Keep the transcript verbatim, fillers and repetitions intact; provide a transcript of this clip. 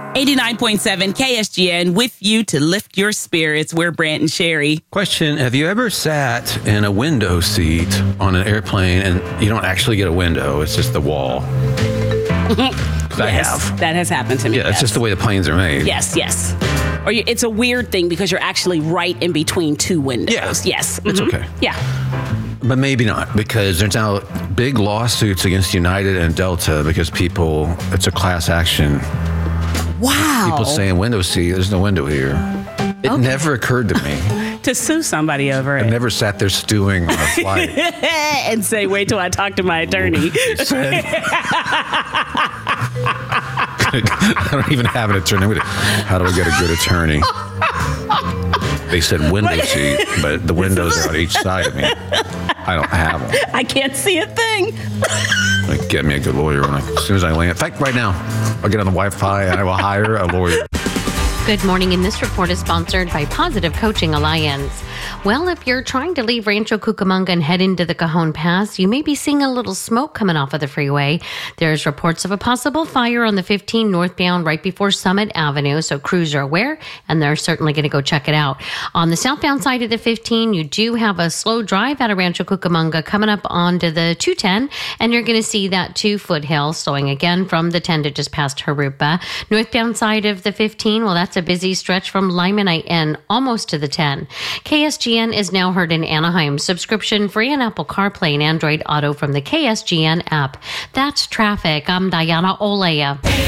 eighty-nine point seven K S G N with you to lift your spirits. We're Brant and Sherry. Question, have you ever sat in a window seat on an airplane and you don't actually get a window, it's just the wall? Yes, I have. That has happened to me. Yeah, that's yes. just the way the planes are made. Yes, yes. Or you, it's a weird thing because you're actually right in between two windows. Yeah. Yes. It's Mhm. okay. Yeah. But maybe not, because there's now big lawsuits against United and Delta because people, it's a class action. Wow. People saying window seat, there's no window here. It Okay. never occurred to me. To sue somebody over I it. never sat there stewing on a flight. And say, wait till I talk to my attorney. They said- I don't even have an attorney. How do I get a good attorney? They said window seat, but the windows are on each side of me. I don't have them. I can't see a thing. Like, get me a good lawyer when I, as soon as I land. In fact, right now, I'll get on the Wi-Fi and I will hire a lawyer. Good morning, and this report is sponsored by Positive Coaching Alliance. Well, if you're trying to leave Rancho Cucamonga and head into the Cajon Pass, you may be seeing a little smoke coming off of the freeway. There's reports of a possible fire on the fifteen northbound right before Summit Avenue, so crews are aware, and they're certainly going to go check it out. On the southbound side of the fifteen, you do have a slow drive out of Rancho Cucamonga coming up onto the two ten, and you're going to see that to Foothill, slowing again from the ten to just past Harupa. Northbound side of the fifteen, well, that's a busy stretch from Limonite N almost to the ten. K S G N is now heard in Anaheim. Subscription free on Apple CarPlay and Android Auto from the K S G N app. That's traffic. I'm Diana Olea.